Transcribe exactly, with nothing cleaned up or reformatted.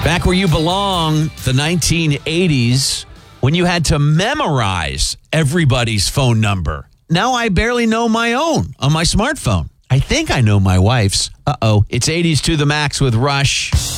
Back where you belong, the nineteen eighties, when you had to memorize everybody's phone number. Now I barely know my own on my smartphone. I think I know my wife's. Uh-oh. It's eighties to the max with Rush.